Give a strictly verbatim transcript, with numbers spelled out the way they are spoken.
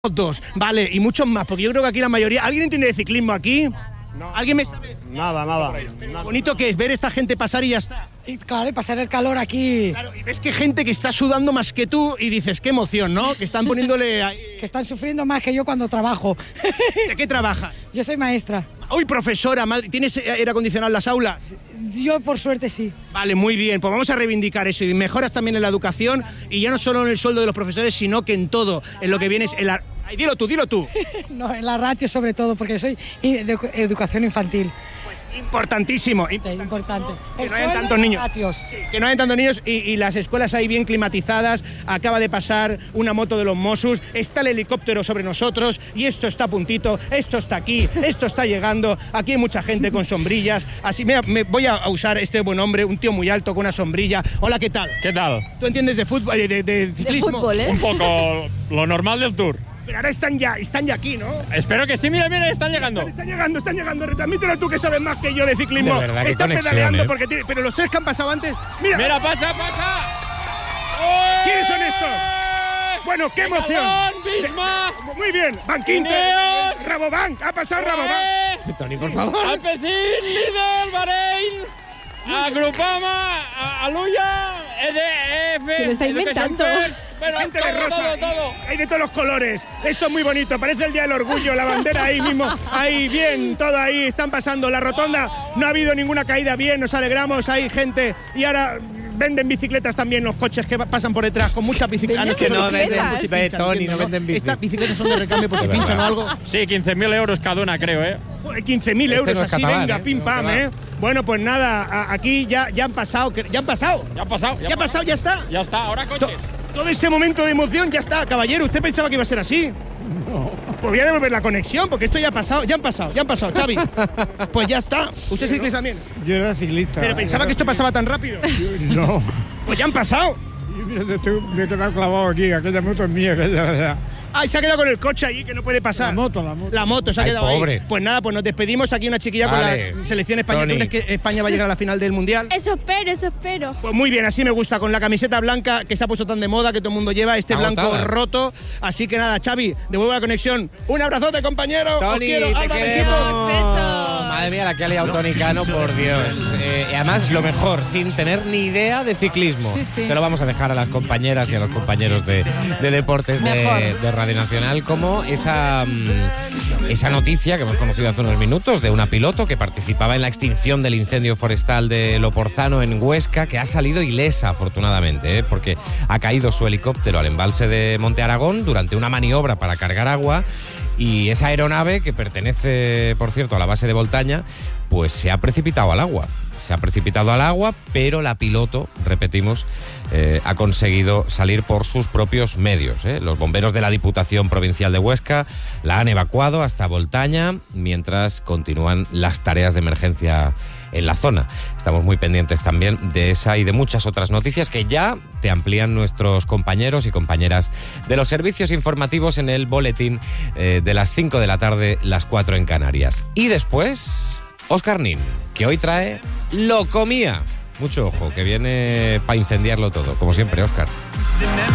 Dos, vale, y muchos más, porque yo creo que aquí la mayoría... ¿Alguien entiende de ciclismo aquí? No. ¿Alguien me sabe? Nada, nada. Lo bonito que es ver esta gente pasar y ya está. Y claro, y pasar el calor aquí. Claro, y ves que gente que está sudando más que tú y dices, qué emoción, ¿no? Que están poniéndole... ahí... Que están sufriendo más que yo cuando trabajo. ¿De qué trabajas? Yo soy maestra. Uy, profesora, madre, ¿tienes aire acondicionado en las aulas? Yo, por suerte, sí. Vale, muy bien, pues vamos a reivindicar eso y mejoras también en la educación y ya no solo en el sueldo de los profesores, sino que en todo, en lo que viene es... El ar... Ay, dilo tú, dilo tú. No, en la ratio sobre todo, porque soy de educación infantil. Importantísimo, importantísimo importante. que El no hayan sueldo tantos y niños, ratios. sí, que no hayan tantos niños y, y las escuelas ahí bien climatizadas. Acaba de pasar una moto de los Mossos, está el helicóptero sobre nosotros y esto está a puntito, esto está aquí, esto está llegando. Aquí hay mucha gente con sombrillas, así me, me voy a usar este buen hombre, un tío muy alto con una sombrilla. Hola, ¿qué tal? ¿Qué tal? ¿Tú entiendes de fútbol, de, de, de ciclismo? De fútbol, ¿eh? Un poco lo normal del Tour. Pero ahora están ya, están ya aquí, ¿no? Espero que sí, mira, mira, están llegando. Están llegando, están llegando. Retransmítelo tú que sabes más que yo de ciclismo. De verdad, qué están conexión, pedaleando ¿eh? porque tiene, pero los tres que han pasado antes. Mira, Mira, pasa, pasa. ¿quiénes son estos? Bueno, qué emoción. Bisma. De, muy bien, Van Quinter, Ineos. Rabobank, ha pasado Rabobank. Tony, por favor. Alpecin, líder, Bahrein, Agrupama, Aluya, E D F. Se lo está inventando. Bueno, Gente todo, de rosa, todo, todo. hay de todos los colores. Esto es muy bonito, parece el Día del Orgullo, la bandera ahí mismo, ahí bien, todo ahí, están pasando la rotonda, no ha habido ninguna caída, bien, nos alegramos, hay gente y ahora venden bicicletas también los coches que pasan por detrás con muchas bicicletas. ¿Venden Ah, no, bicicletas? venden, pues si Ve, pinchan, Tony, entiendo, no venden bici. Estas bicicletas son de recambio por si De pinchan o verdad. algo. Sí, quince mil euros cada una, creo, ¿eh? Joder, quince mil Este euros no es así, catalán, venga, ¿eh? pim No pam, se va. ¿eh? Bueno, pues nada, a- aquí ya, ya han pasado, que- ya han pasado. Ya ha pasado. Ya ha pasado, ya está. Ya está, ahora To- coches. Todo este momento de emoción ya está, caballero. ¿Usted pensaba que iba a ser así? No. Pues voy a devolver la conexión, porque esto ya ha pasado, ya han pasado, ya han pasado, Xavi. Pues ya está. ¿Usted es ciclista también? Yo era ciclista. Pero pensaba que esto pasaba tan rápido. No. Pues ya han pasado. Yo, mira, estoy- me he quedado clavado aquí. Aquella moto es mía. Aquella, Ay, se ha quedado con el coche allí que no puede pasar. la moto, la moto. La moto se ha Ay, quedado pobre. ahí. Pues nada, pues nos despedimos aquí una chiquilla Vale. con la selección española. Tony. ¿Tú crees que España va a llegar a la final del Mundial? Eso espero, eso espero. Pues muy bien, así me gusta, con la camiseta blanca que se ha puesto tan de moda, que todo el mundo lleva, este blanco Agotada. roto. Así que nada, Xavi, devuelvo la conexión. Un abrazote, compañero. Os Tony, quiero. te Alba, queremos. besitos. Besos. Madre mía, la que ha liado Tony Cano, por Dios. Eh, y además, lo mejor, sin tener ni idea de ciclismo. Sí, sí. Se lo vamos a dejar a las compañeras y a los compañeros de, de deportes de, Mejor. de Radio Nacional, como esa, mm, esa noticia que hemos conocido hace unos minutos de una piloto que participaba en la extinción del incendio forestal de Loporzano en Huesca, que ha salido ilesa, afortunadamente, ¿eh? Porque ha caído su helicóptero al embalse de Monte Aragón durante una maniobra para cargar agua. Y esa aeronave, que pertenece, por cierto, a la base de Voltaña, pues se ha precipitado al agua. Se ha precipitado al agua, pero la piloto, repetimos, eh, ha conseguido salir por sus propios medios, ¿eh? Los bomberos de la Diputación Provincial de Huesca la han evacuado hasta Voltaña, mientras continúan las tareas de emergencia en la zona. Estamos muy pendientes también de esa y de muchas otras noticias que ya te amplían nuestros compañeros y compañeras de los servicios informativos en el boletín eh, de las cinco de la tarde, las cuatro en Canarias. Y después, Óscar Nin, que hoy trae Locomía. Mucho ojo, que viene para incendiarlo todo, como siempre, Óscar.